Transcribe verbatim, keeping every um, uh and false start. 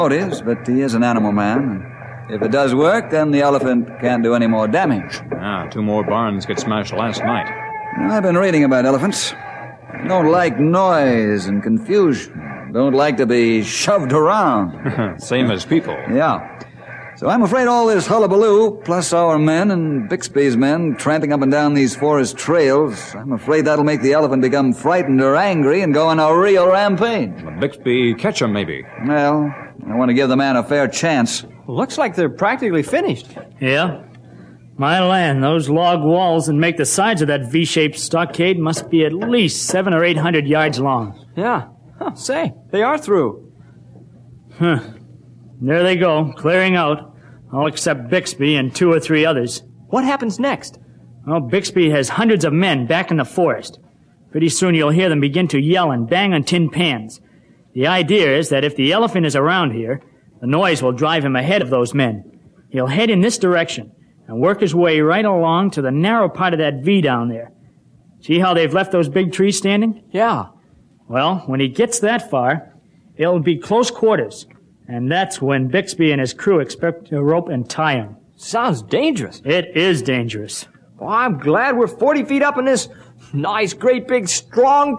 motives, but he is an animal man. If it does work, then the elephant can't do any more damage. Ah, two more barns get smashed last night. I've been reading about elephants. They don't like noise and confusion. Don't like to be shoved around. Same as people. Yeah. So I'm afraid all this hullabaloo, plus our men and Bixby's men tramping up and down these forest trails, I'm afraid that'll make the elephant become frightened or angry and go on a real rampage. Bixby catch him, maybe. Well, I want to give the man a fair chance. Looks like they're practically finished. Yeah. My land, those log walls that make the sides of that V-shaped stockade must be at least seven or eight hundred yards long. Yeah. Huh, say, they are through. Huh. There they go, clearing out, all except Bixby and two or three others. What happens next? Well, Bixby has hundreds of men back in the forest. Pretty soon you'll hear them begin to yell and bang on tin pans. The idea is that if the elephant is around here, the noise will drive him ahead of those men. He'll head in this direction and work his way right along to the narrow part of that V down there. See how they've left those big trees standing? Yeah. Well, when he gets that far, it'll be close quarters. And that's when Bixby and his crew expect to rope and tie him. Sounds dangerous. It is dangerous. Well, I'm glad we're forty feet up in this nice, great, big, strong